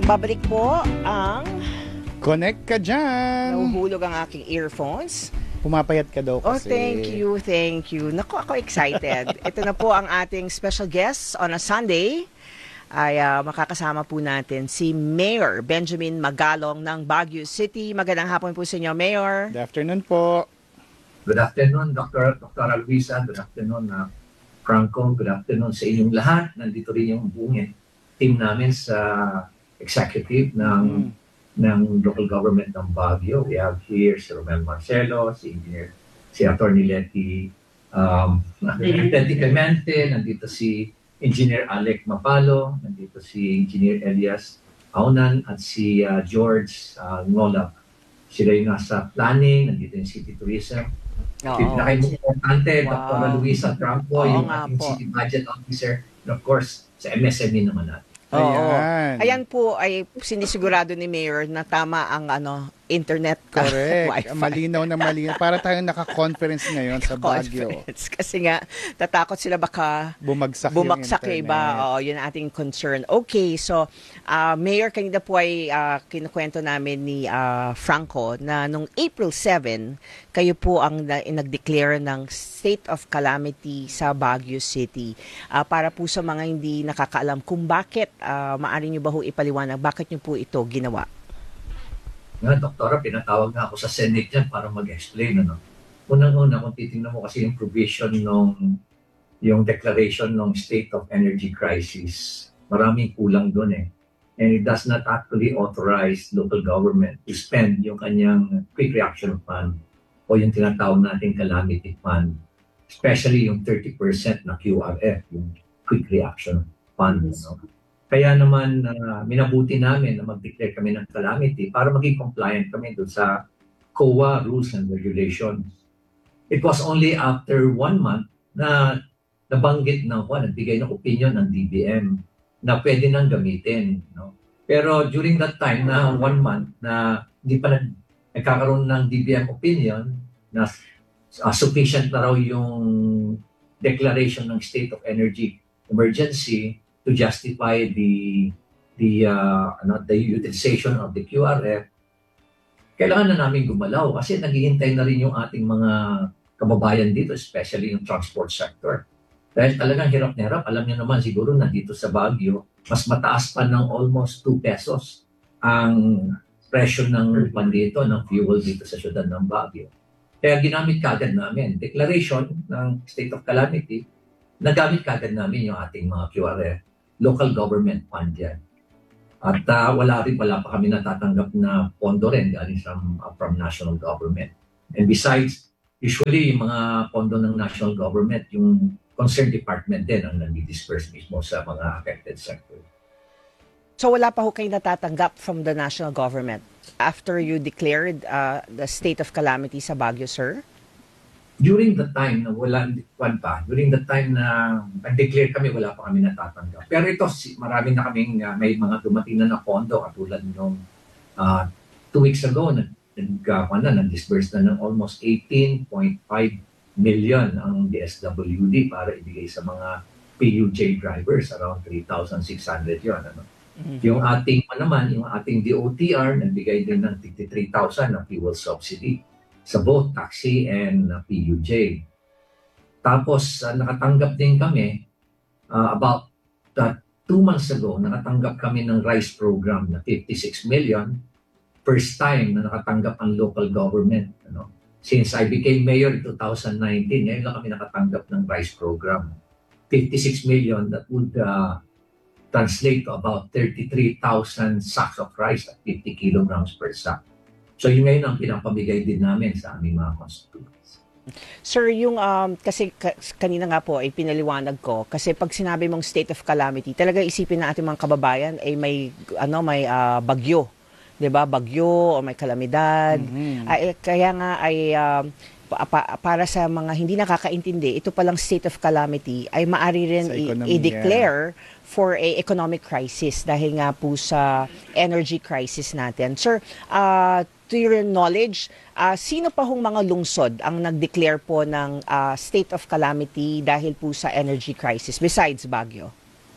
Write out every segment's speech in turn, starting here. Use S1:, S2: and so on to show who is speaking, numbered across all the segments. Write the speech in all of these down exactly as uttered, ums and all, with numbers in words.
S1: Babalik po ang
S2: Connect ka dyan.
S1: nahuhulog ang aking earphones.
S2: Pumapayat ka daw
S1: Oh,
S2: kasi.
S1: thank you, thank you. Naku, ako excited. Ito na po ang ating special guest on a Sunday. Ay uh, makakasama po natin si Mayor Benjamin Magalong ng Baguio City. Magandang hapon po sa inyo, Mayor.
S2: Good afternoon po.
S3: Good afternoon, Doctor Doctor Luisa. Good afternoon, uh, Franco. Good afternoon sa inyong lahat. Nandito rin yung buong team namin sa executive ng, mm. ng local government ng Baguio. We have here si Romel Marcelo, si Engineer, si Attorney Letty, um, Letty Clemente, nandito si Engineer Alec Mapalo, nandito si Engineer Elias Aunan at si uh, George uh, Ngolab. Sila yung nasa planning, nandito yung City Tourism. Pinaka-importante, wow. Doctor Luisa Trampo, yung ating po. City Budget Officer, and of course, sa M S M E naman natin.
S1: Ayan. Ayan po ay sinisigurado ni Mayor na tama ang ano internet.
S2: Correct. Malinaw na malinaw. Para tayong naka-conference ngayon sa Baguio.
S1: Kasi nga, tatakot sila baka
S2: bumagsak,
S1: bumagsak yung iba. Oo, yun ang ating concern. Okay, so, uh, Mayor, kanina po ay uh, kinukwento namin ni uh, Franco na nung April seventh, kayo po ang na, nag-declare ng state of calamity sa Baguio City. Uh, para po sa mga hindi nakakaalam kung bakit, uh, maaari nyo ba ho ipaliwanag, bakit nyo po ito ginawa?
S3: Nga, Doktora, pinatawag na ako sa Senate yan para mag-explain. Ano? Unang-una, kung titingnan mo kasi yung provision ng yung declaration ng state of energy crisis, maraming kulang doon eh. And it does not actually authorize local government to spend yung kanyang quick reaction fund o yung tinatawag nating calamity fund, especially yung thirty percent na Q R F, yung quick reaction fund. No? Kaya naman uh, minabuti namin na mag-declare kami ng calamity para maging compliant kami doon sa C O A rules and regulations. It was only after one month na nabanggit ng ko, nagbigay ng opinion ng D B M na pwede nang gamitin. No? Pero during that time na one month na hindi pa nag nagkakaroon ng D B M opinion na uh, sufficient na raw yung declaration ng state of energy emergency to justify the the uh, ano, the utilization of the Q R F, kailangan na namin gumalaw kasi naghihintay na rin yung ating mga kababayan dito, especially yung transport sector. Dahil talagang hirap na hirap, alam niyo naman siguro na dito sa Baguio, mas mataas pa ng almost two pesos ang presyo ng pan dito, ng fuel dito sa syudad ng Baguio. Kaya ginamit kagad namin, declaration ng state of calamity, nagamit kagad namin yung ating mga Q R F, local government fund yan. At uh, wala rin, wala pa kami natatanggap na pondo rin galing from, uh, from national government. And besides, usually yung mga pondo ng national government, yung concerned department din ang nag-disperse mismo sa mga affected sector.
S1: So wala pa ho kayo natatanggap from the national government after you declared uh, the state of calamity sa Baguio, sir?
S3: During the time na wala kwan pa, during the time na nag-declare kami, wala pa kami natatanggap. Pero ito, marami na kaming uh, may mga dumating na na pondo katulad nung uh, two weeks ago, nag, uh, na, nag-disburse na ng almost eighteen point five million ang D S W D para ibigay sa mga P U J drivers, around three thousand six hundred yun. Ano? Mm-hmm. Yung ating pa naman, yung ating D O T R, nagbigay din ng fifty-three thousand na fuel subsidy sa both taxi and uh, P U J. Tapos, uh, nakatanggap din kami, uh, about uh, two months ago, nakatanggap kami ng RICE program na fifty-six million. First time na nakatanggap ang local government. Ano? Since I became mayor in two thousand nineteen, ngayon lang kami nakatanggap ng RICE program. fifty-six million that would uh, translate to about thirty-three thousand sacks of rice at fifty kilograms per sack. So yun ngayon ang pinapabigay din namin sa aming mga constituents.
S1: Sir, yung um, kasi ka, kanina nga po ay pinaliwanag ko kasi pag sinabi mong state of calamity, talaga isipin na ating mga kababayan ay may ano may uh, bagyo, 'di ba? Bagyo o may kalamidad. Mm-hmm. Ay, kaya nga ay uh, pa, pa, para sa mga hindi nakakaintindi, ito palang state of calamity ay maari rin i-declare for a economic crisis dahil nga po sa energy crisis natin. Sir, uh, to your knowledge, uh, sino pa hong mga lungsod ang nag-declare po ng uh, state of calamity dahil po sa energy crisis besides Baguio?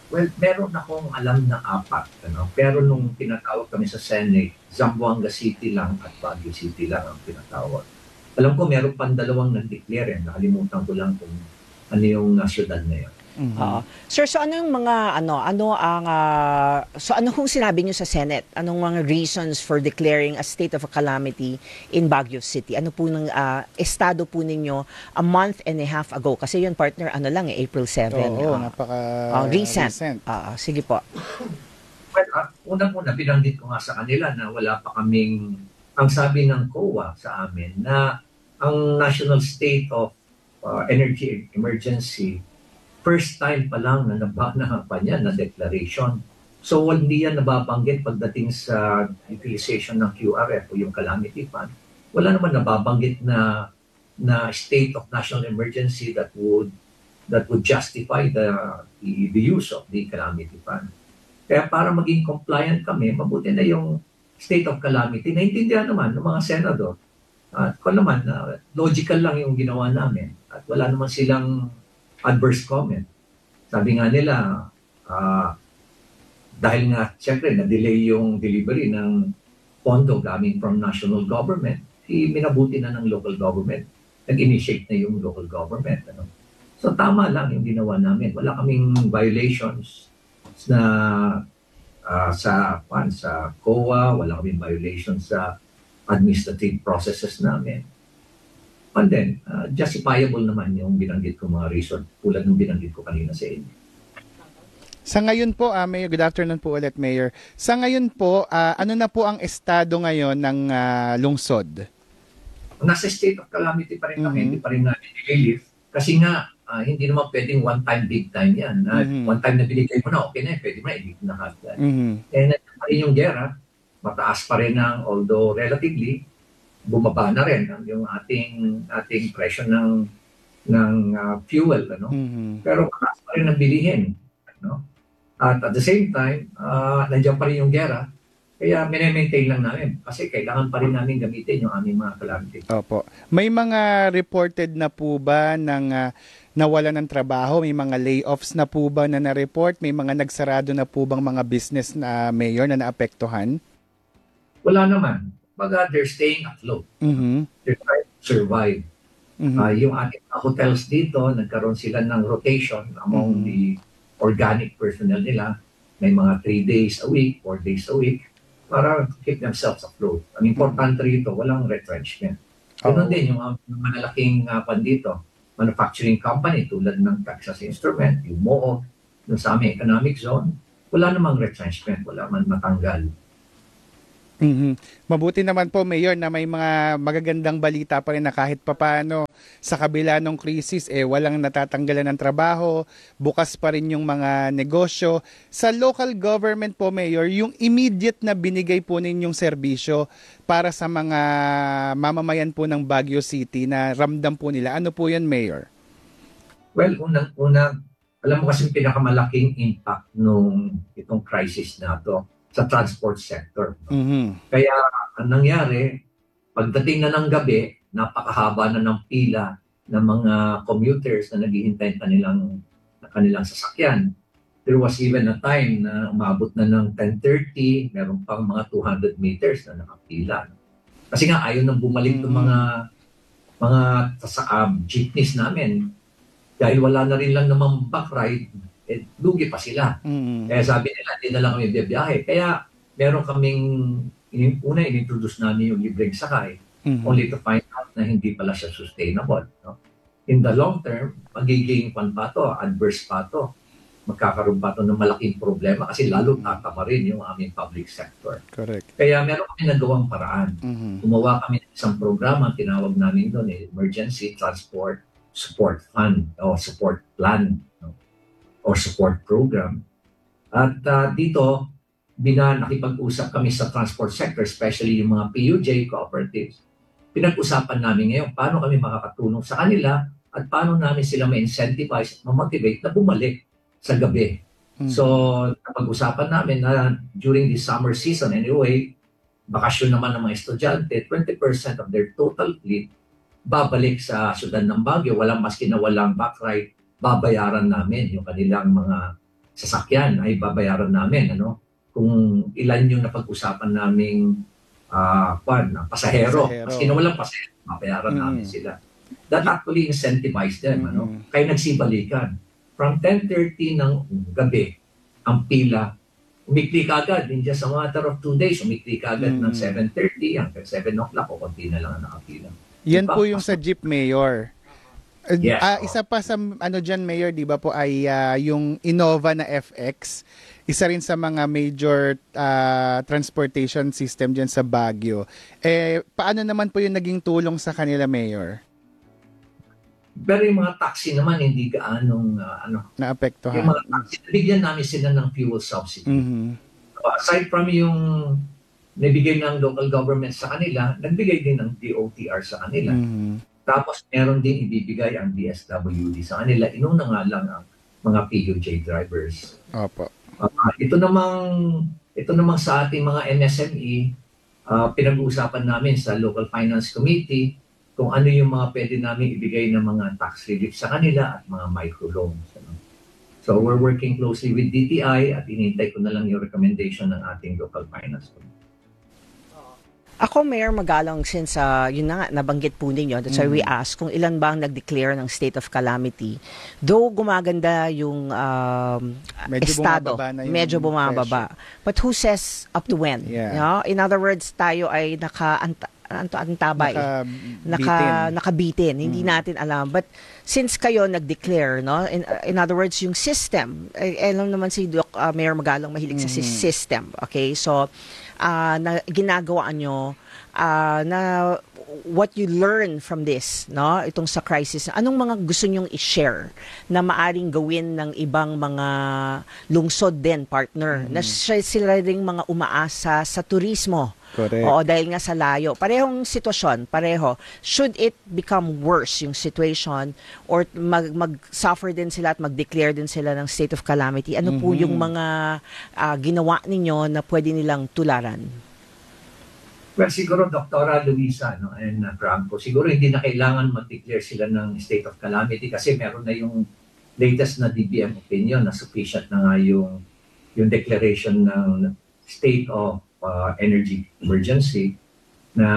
S3: Well, meron akong alam na apat. Ano? Pero nung pinatawag kami sa Senate, Zamboanga City lang at Baguio City lang ang pinatawag. Alam ko meron pang dalawang nag-declare. Eh. Nakalimutan ko lang kung ano yung uh, syudad na yun.
S2: Mhm.
S1: Oo. Sir, so ano yung mga ano ano ang ah, so ano kung sinabi niyo sa Senate? Anong mga reasons for declaring a state of a calamity in Baguio City? Ano po ng ah, estado po ninyo a month and a half ago? Kasi yun partner ano lang eh, April seventh.
S2: Oo,
S1: Ah,
S2: napaka
S1: ah, recent.
S2: recent.
S1: Ah, sige po.
S3: Well, uh, unang-una, binanggit ko nga sa kanila na wala pa kaming, ang sabi ng C O A sa amin, na ang National State of uh, Energy Emergency, first time pa lang na nabana pa niya na declaration. So, hindi yan nababanggit pagdating sa utilization ng Q R F o yung calamity fund. Wala naman nababanggit na na state of national emergency that would that would justify the the, the use of the calamity fund. Kaya para maging compliant kami, mabuti na yung state of calamity. Naintindihan naman ng mga senador. At kung naman, uh, logical lang yung ginawa namin. At wala naman silang adverse comment. Sabi nga nila, uh, dahil nga, siyempre, na-delay yung delivery ng pondo coming from national government, i minabuti na ng local government. Nag-initiate na yung local government. Ano? So, tama lang yung ginawa namin. Wala kaming violations na uh, sa, pan, sa C O A, wala kaming violations sa administrative processes namin. And then, uh, justifiable naman yung binanggit ko mga reason tulad ng binanggit ko kanina sa inyo.
S2: Sa ngayon po, uh, Mayor, good afternoon po ulit, Mayor. Sa ngayon po, uh, ano na po ang estado ngayon ng uh, lungsod?
S3: Nasa state of calamity pa rin kami,
S2: Mhm.
S3: hindi pa rin namin i-relief. Kasi nga, uh, hindi naman pwedeng one-time, big time yan. Uh,
S2: Mhm.
S3: One time na binigay mo na, okay na, pwede mo na, i-relief na kagad.
S2: Mhm.
S3: Eh, nandiyan pa rin yung gera, mataas pa rin ang, although relatively, bumaba na rin ang yung ating ating presyo ng ng uh, fuel, ano?
S2: Mhm.
S3: Pero mataas pa rin ang bilihin, no? At at the same time, uh, nandiyan pa rin yung gera, kaya mine-maintain lang namin kasi kailangan pa rin namin gamitin yung aming mga calamity.
S2: Opo. May mga reported na po ba ng uh, nawalan ng trabaho? May mga layoffs na po ba na na-report? May mga nagsarado na po bang mga business na mayor na naapektuhan?
S3: Wala naman. Baga, they're staying afloat.
S2: Mhm.
S3: They're trying to survive.
S2: Mhm.
S3: Uh, yung ating mga hotels dito, nagkaroon sila ng rotation among
S2: Mhm.
S3: the organic personnel nila. May mga three days a week, four days a week, para to keep themselves afloat. Ang importante rito, walang retrenchment. Ganun
S2: Oo.
S3: din yung mga malalaking uh, pan dito, manufacturing company tulad ng Texas Instrument, yung M O O, yung sa aming economic zone, wala namang retrenchment, wala man matanggal.
S2: Mhm. Mabuti naman po, Mayor, na may mga magagandang balita pa rin na kahit papano sa kabila ng krisis, eh, walang natatanggalan ng trabaho, bukas pa rin yung mga negosyo. Sa local government po, Mayor, yung immediate na binigay po ninyong serbisyo para sa mga mamamayan po ng Baguio City na ramdam po nila, ano po yun, Mayor?
S3: Well, unang-unang, alam mo kasi pinakamalaking impact nung itong crisis na to sa transport sector.
S2: Mhm.
S3: Kaya ang nangyari, pagdating na ng gabi, napakahaba na ng pila ng mga commuters na naghihintay kanilang kanilang sasakyan. There was even a time na umabot na ng ten thirty, meron pang mga two hundred meters na nakapila. Kasi nga ayaw nang bumalik ng
S2: Mhm.
S3: mga mga sa um, jeepneys namin dahil wala na rin lang namang back ride, eh, lugi pa sila.
S2: Mhm.
S3: Kaya sabi nila, hindi na lang kami biyahe. Kaya meron kaming, in, una inintroduce namin yung libreng sakay,
S2: Mhm.
S3: only to find out na hindi pala siya sustainable. No? In the long term, magiging pan pa to, adverse pa to. Magkakaroon pa to ng malaking problema kasi lalo tatama rin yung aming public sector.
S2: Correct.
S3: Kaya meron kami nagawang paraan.
S2: Mhm.
S3: Gumawa kami ng isang programa, tinawag namin doon, eh, Emergency Transport Support Fund o Support Plan, no? Or support program. At uh, dito, bina nakipag-usap kami sa transport sector, especially yung mga P U J cooperatives. Pinag-usapan namin ngayon paano kami makakatulong sa kanila at paano namin sila ma-incentivize at ma-motivate na bumalik sa gabi.
S2: Mhm.
S3: So, napag-usapan namin na during the summer season anyway, bakasyon naman ng mga estudyante, twenty percent of their total fleet babalik sa syudad ng Baguio, walang maski na walang back ride, babayaran namin yung kanilang mga sasakyan ay babayaran namin, ano? Kung ilan yung napag-usapan naming ah kwan, na pasahero.
S2: Pasahero.
S3: Maski na walang pasahero, babayaran
S2: Mm.
S3: namin sila. That actually incentivized them, ano?
S2: Mm.
S3: Kaya nagsibalikan. From ten thirty ng gabi, ang pila, umikli kagad. In just a matter of two days, umikli kagad
S2: Mm.
S3: ng seven thirty hanggang seven o'clock o konti na lang ang nakapila.
S2: Yan
S3: Diba?
S2: po yung sa Jeep, Mayor. Uh,
S3: Yes,
S2: ah,
S3: oo.
S2: isa pa sa ano diyan, Mayor, 'di ba po, ay ah, yung Innova na F X. Isa rin sa mga major ah, transportation system diyan sa Baguio. Eh paano naman po yung naging tulong sa kanila, Mayor?
S3: Pero yung mga taxi naman, hindi gaanong, ah, ano, yung
S2: Naapektuhan?
S3: mga taxi, nabigyan namin sila ng fuel subsidy.
S2: Mhm.
S3: Aside from yung nabigay ng local government sa kanila, nagbigay din ng D O T R sa kanila.
S2: Mhm.
S3: Tapos meron din ibibigay ang D S W D sa kanila. Inuna nga lang ang mga P U J drivers.
S2: Opo.
S3: Ah, ito namang ito namang sa ating mga M S M E, ah, pinag-uusapan namin sa Local Finance Committee kung ano yung mga pwede namin ibigay ng mga tax relief sa kanila at mga microloans. Ano? So we're working closely with D T I at inintay ko na lang yung recommendation ng ating Local Finance Committee.
S1: Ako, Mayor Magalang, since uh, yun na nga, nabanggit po ninyo, that's why we
S2: Mm.
S1: ask kung ilan ba ang nag-declare ng state of calamity. Though gumaganda yung um,
S2: Medyo
S1: estado,
S2: bumababa na yung
S1: medyo bumababa. But who says up to when?
S2: Yeah.
S1: No? In other words, tayo ay naka-anta- anto- antabay.
S2: Naka-bitin.
S1: naka nakabitin, hindi
S2: Mm.
S1: natin alam. But since kayo nag-declare, no, in, in other words, yung system, eh, alam naman si Doc uh, Mayor Magalang mahilig sa
S2: Mhm.
S1: system. Okay, so uh, na ginagawa nyo uh, na what you learn from this, no, itong sa crisis, anong mga gusto nyong i-share na maaring gawin ng ibang mga lungsod din, partner, na siya- sila ring mga umaasa sa turismo.
S2: Correct.
S1: Oo, dahil nga sa layo. Parehong sitwasyon, pareho. Should it become worse yung situation or mag, mag-suffer din sila at mag-declare din sila ng state of calamity, ano po
S2: Mhm.
S1: yung mga ah, ginawa ninyo na pwede nilang tularan?
S3: Well, siguro, Doktora Luisa, no, and uh, Franco, siguro hindi na kailangan mag-declare sila ng state of calamity kasi meron na yung latest na D B M opinion na sufficient na nga yung, yung declaration ng state of uh, energy emergency na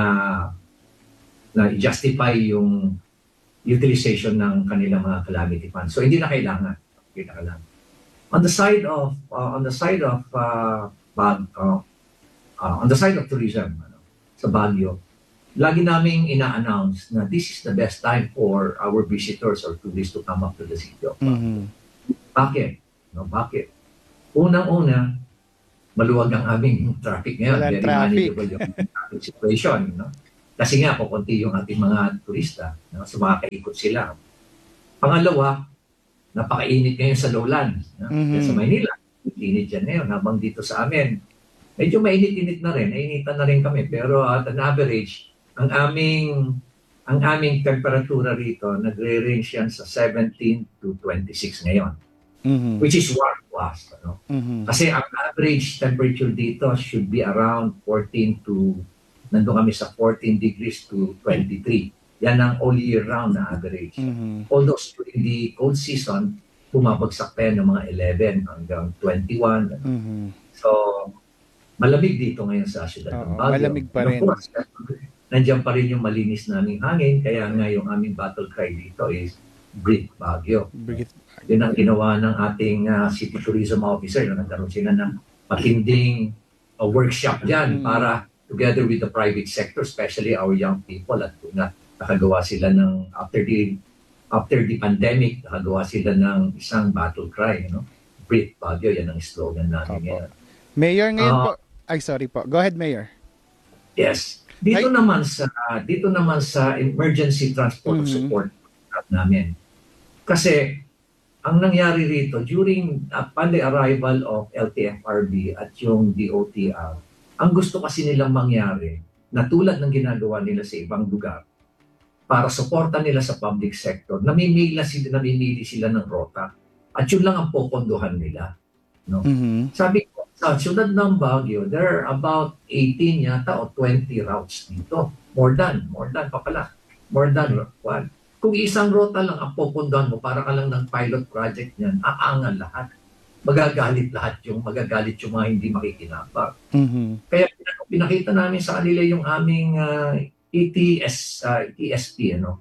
S3: na i-justify yung utilization ng kanilang mga calamity funds. So hindi na kailangan. Hindi na kailangan. On the side of uh, on the side of uh, bag, uh, uh, on the side of tourism, ano, sa Baguio, lagi naming ina-announce na this is the best time for our visitors or tourists to come up to the city of Baguio.
S2: Mhm.
S3: Bakit? No, bakit? Unang-una, maluwag ang aming traffic ngayon.
S2: Walang
S3: Very
S2: traffic.
S3: manageable yung traffic situation. No? Kasi nga, kukunti yung ating mga turista. No? So, makakaikot sila. Pangalawa, napakainit ngayon sa lowlands. No?
S2: Mhm.
S3: Kaya sa Maynila, init yan ngayon. Habang dito sa amin, medyo mainit-init na rin. Nainitan na rin kami. Pero at an average, ang aming ang aming temperatura rito, nagre-range yan sa seventeen to twenty-six ngayon.
S2: Mhm.
S3: Which is warm to us. Ano?
S2: Mhm.
S3: Kasi ang average temperature dito should be around fourteen to, nandun kami sa fourteen degrees to twenty-three. Yan ang all year round na average.
S2: Mhm.
S3: Although during the cold season, bumabagsak pa yan ng mga eleven hanggang twenty-one.
S2: Mhm.
S3: So, malamig dito ngayon sa siyudad ng
S2: Oo,
S3: Baguio.
S2: malamig pa
S3: And of
S2: rin.
S3: course, nandiyan pa rin yung malinis naming hangin. Kaya nga yung aming battle cry dito is Breathe Baguio.
S2: Breathe.
S3: Yun ang ginawa ng ating uh, city tourism officer. No? Nagkaroon sila ng matinding uh, workshop dyan
S2: Mm.
S3: para together with the private sector, especially our young people, at na nakagawa sila ng after the after the pandemic, nakagawa sila ng isang battle cry, no? Breathe Baguio, yan ang slogan namin
S2: Opo.
S3: ngayon.
S2: Mayor, ngayon
S3: Ah.
S2: po, ay sorry po. Go ahead, Mayor.
S3: Yes. Dito
S2: Ay-
S3: naman sa dito naman sa emergency transport
S2: Mhm.
S3: support namin. Kasi ang nangyari rito during upon the arrival of L T F R B at yung D O T R, ang gusto kasi nilang mangyari na tulad ng ginagawa nila sa ibang lugar para suporta nila sa public sector, namimili sila, namimili sila ng rota at yun lang ang popondohan nila. No?
S2: Mhm.
S3: Sabi ko, sa siyudad ng Baguio, there are about eighteen yata o twenty routes dito. More than, more than pa pala. More than one. Kung isang rota lang ang pupundahan mo, para ka lang ng pilot project niyan, aangal lahat. magagalit lahat yung, magagalit yung mga hindi makikinabang.
S2: Mhm.
S3: Kaya pinak- pinakita namin sa kanila yung aming ah, E T S, ah, E S P, ano.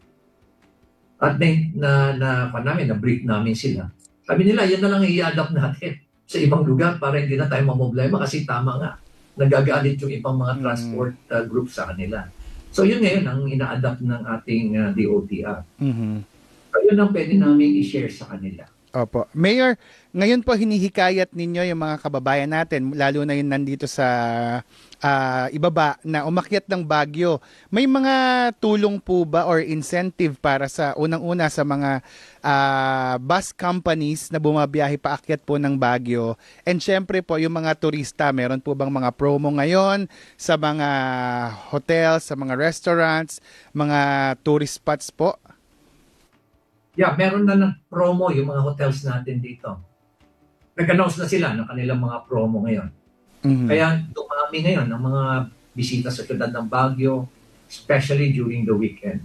S3: At na, na, na, pa namin, na-brief namin sila. Sabi nila, yan na lang i-adapt natin sa ibang lugar para hindi na tayo mamblema kasi tama nga, nagagalit yung ibang mga
S2: Mm.
S3: transport ah, group sa kanila. So yun ngayon ang ina-adapt ng ating ah, D O T R.
S2: Mhm.
S3: So yun ang pwede namin i-share sa kanila.
S2: Opo. Mayor, ngayon po hinihikayat ninyo yung mga kababayan natin, lalo na yung nandito sa ah, ibaba na umakyat ng Baguio. May mga tulong po ba or incentive para sa unang-una sa mga ah, bus companies na bumabiyahe paakyat po ng Baguio? And syempre po yung mga turista, meron po bang mga promo ngayon sa mga hotels, sa mga restaurants, mga tourist spots po?
S3: Yeah, meron na ng promo yung mga hotels natin dito. Nag-announce na sila ng kanilang mga promo ngayon.
S2: Mhm.
S3: Kaya dumami ngayon ang mga bisita sa syudad ng Baguio, especially during the weekend.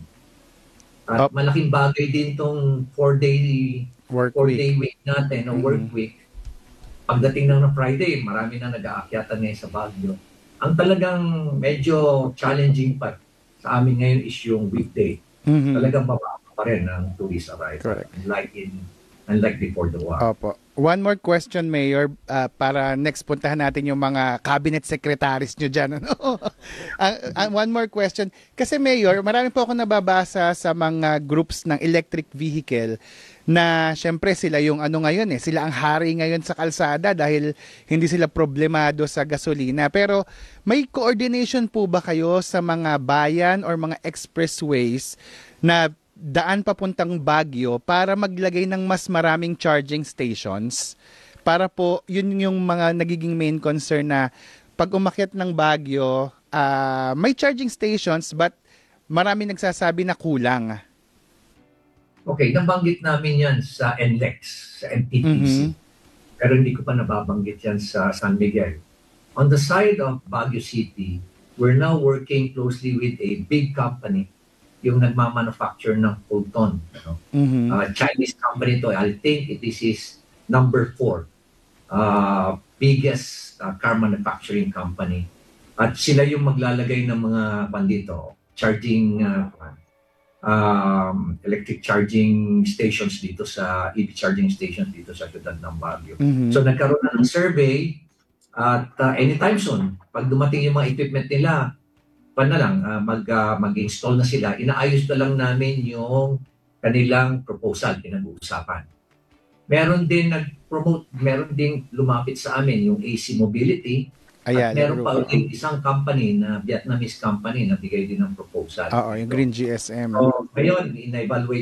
S3: At
S2: Up.
S3: malaking bagay din tong four-day
S2: Work week.
S3: four-day week natin, o
S2: Mhm.
S3: work week. Pagdating ng Friday, marami na nag-aakyatan ngayon sa Baguio. Ang talagang medyo challenging pa sa amin ngayon is yung weekday.
S2: Mhm.
S3: Talagang bababa pa rin ang tourist arrival.
S2: Correct.
S3: Unlike, in, unlike before the war.
S2: Opo. One more question, Mayor, ah, para next puntahan natin yung mga cabinet secretaries nyo dyan. Ano? Ang- ang- one more question. Kasi, Mayor, marami po ako nababasa sa mga groups ng electric vehicle na syempre sila yung ano ngayon eh, sila ang hari ngayon sa kalsada dahil hindi sila problemado sa gasolina. Pero may coordination po ba kayo sa mga bayan or mga expressways na daan papuntang Baguio para maglagay ng mas maraming charging stations? Para po, yun yung mga nagiging main concern na pag umakyat ng Baguio, ah, may charging stations but marami nagsasabi na kulang.
S3: Okay, nabanggit namin yan sa N L E X, sa N T P C.
S2: Mhm.
S3: Pero hindi ko pa nababanggit yan sa San Miguel. On the side of Baguio City, we're now working closely with a big company, yung nagmamanufacture ng Fulton. Ano?
S2: Mhm.
S3: Uh, Chinese company to. I think it is is number four uh, biggest uh, car manufacturing company. At sila yung maglalagay ng mga pandito, charging uh, um, electric charging stations dito sa E V charging stations dito sa syudad ng Baguio.
S2: Mhm.
S3: So nagkaroon na ng survey at uh, anytime soon, pag dumating yung mga equipment nila, pa na lang, uh, mag, uh, mag-install na sila, inaayos na lang namin yung kanilang proposal, pinag-uusapan. Meron din nag-promote, meron din lumapit sa amin yung A C Mobility.
S2: Ayan.
S3: At meron pa
S2: yung-
S3: ulit isang company na Vietnamese company na bigay din ng proposal.
S2: Oo, yung Green G S M.
S3: So, ngayon, in-evaluate